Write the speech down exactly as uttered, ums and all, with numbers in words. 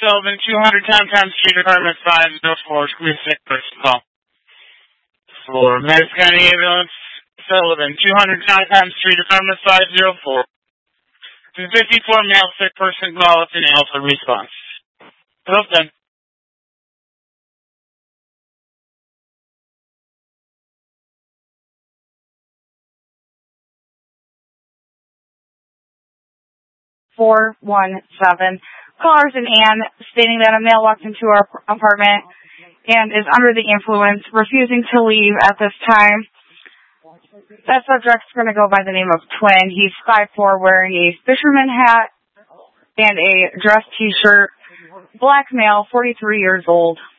Sullivan, two hundred Town Street, apartment five oh four, squeeze sick person call. For Madison County Ambulance, Sullivan, two hundred Town Street, apartment five oh four. The fifty-four male sick person call with an alpha response. Well done. four one seven. Callers and Ann stating that a male walked into our apartment and is under the influence, refusing to leave at this time. That subject's going to go by the name of Twin. He's five foot four, wearing a fisherman hat and a dress t-shirt. Black male, forty-three years old.